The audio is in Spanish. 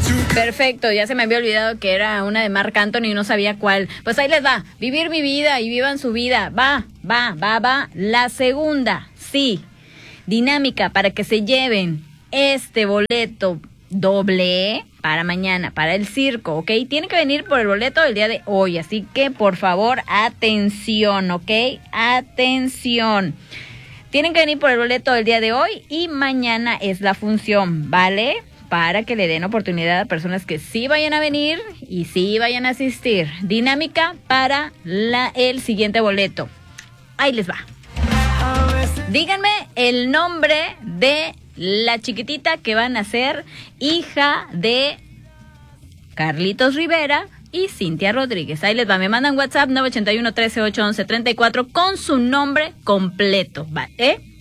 Perfecto, ya se me había olvidado que era una de Marc Anthony y no sabía cuál. Pues ahí les va, vivir mi vida y vivan su vida. Va. La segunda, sí, dinámica para que se lleven este boleto doble para mañana, para el circo, ¿ok? Tienen que venir por el boleto del día de hoy, así que por favor, atención, ¿ok? Atención. Tienen que venir por el boleto del día de hoy y mañana es la función, ¿vale? Para que le den oportunidad a personas que sí vayan a venir y sí vayan a asistir. Dinámica para el siguiente boleto. Ahí les va. Díganme el nombre de la chiquitita que van a ser hija de Carlitos Rivera y Cintia Rodríguez. Ahí les va, me mandan WhatsApp 981 13 8 11 34 con su nombre completo, ¿vale?